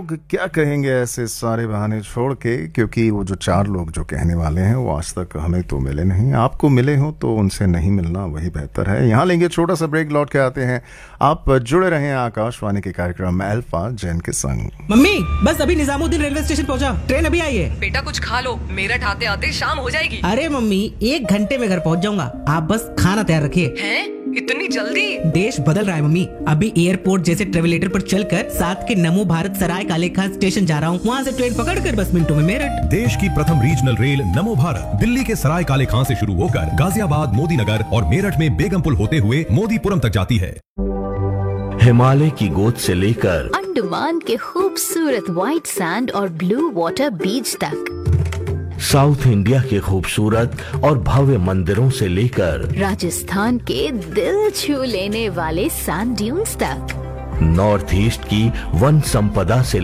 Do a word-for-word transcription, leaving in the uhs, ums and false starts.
लोग क्या कहेंगे ऐसे सारे बहाने छोड़ के, क्योंकि वो जो चार लोग जो कहने वाले हैं वो आज तक हमें तो मिले नहीं। आपको मिले हो तो उनसे नहीं मिलना वही बेहतर है। यहाँ लेंगे छोटा सा ब्रेक, लौट के आते हैं। आप जुड़े रहें आकाशवाणी के कार्यक्रम अल्फा जैन के संग। मम्मी बस अभी निजामुद्दीन रेलवे स्टेशन पहुंचा, ट्रेन अभी आई है। बेटा कुछ खा लो, मेरठ आते आते शाम हो जाएगी। अरे मम्मी एक घंटे में घर पहुंच जाऊंगा, आप बस खाना तैयार रखिए। हैं? इतनी जल्दी? देश बदल रहा है मम्मी, अभी एयरपोर्ट जैसे ट्रेवलेटर पर चलकर साथ के नमो भारत सराय काले खान स्टेशन जा रहा हूँ, वहाँ से ट्रेन पकड़कर बस मिनटों में मेरठ। देश की प्रथम रीजनल रेल नमो भारत दिल्ली के सराय काले खान से शुरू होकर गाजियाबाद, मोदी नगर और मेरठ में बेगमपुल होते हुए मोदीपुरम तक जाती है। हिमालय की गोद से लेकर अंडमान के खूबसूरत व्हाइट सैंड और ब्लू वाटर बीच तक, साउथ इंडिया के खूबसूरत और भव्य मंदिरों से लेकर राजस्थान के दिल छू लेने वाले सैंड ड्यून्स तक, नॉर्थ ईस्ट की वन संपदा से